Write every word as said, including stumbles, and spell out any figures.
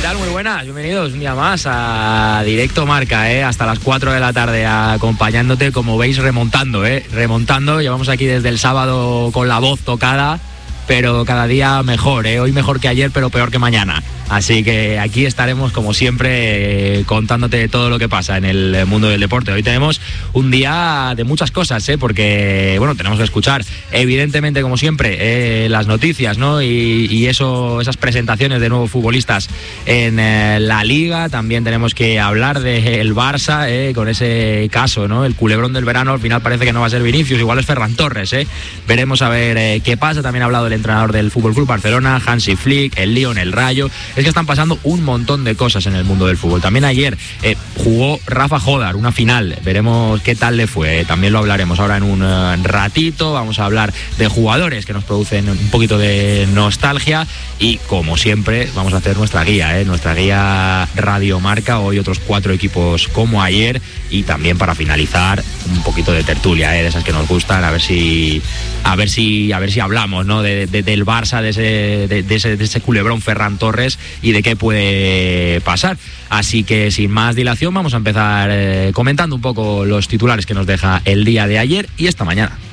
tal? Muy buenas, bienvenidos un día más a Directo Marca, ¿eh? Hasta las cuatro de la tarde acompañándote, como veis, remontando, ¿eh? Remontando, llevamos aquí desde el sábado con la voz tocada, pero cada día mejor, ¿eh? Hoy mejor que ayer, pero peor que mañana. Así que aquí estaremos, como siempre, eh, contándote todo lo que pasa en el mundo del deporte. Hoy tenemos un día de muchas cosas, ¿eh? Porque, bueno, tenemos que escuchar, evidentemente, como siempre, eh, las noticias, ¿no? Y, y eso, esas presentaciones de nuevos futbolistas en eh, la Liga. También tenemos que hablar del Barça, eh, con ese caso, ¿no? El culebrón del verano, al final parece que no va a ser Vinicius, igual es Ferran Torres, ¿eh? Veremos a ver eh, qué pasa. También ha hablado del entrenador del F C Barcelona, Hansi Flick, el Lyon, el Rayo. Es que están pasando un montón de cosas en el mundo del fútbol. También ayer eh, jugó Rafa Jodar, una final. Veremos qué tal le fue. También lo hablaremos ahora en un uh, ratito. Vamos a hablar de jugadores que nos producen un poquito de nostalgia. Y como siempre, vamos a hacer nuestra guía, ¿eh? Nuestra guía Radio Marca. Hoy otros cuatro equipos como ayer. Y también para finalizar, un poquito de tertulia, ¿eh? De esas que nos gustan. A ver si, a ver si, a ver si hablamos, ¿no? De, de, del Barça, de ese, de, de ese, de ese culebrón Ferran Torres y de qué puede pasar. Así que sin más dilación vamos a empezar eh, comentando un poco los titulares que nos deja el día de ayer y esta mañana.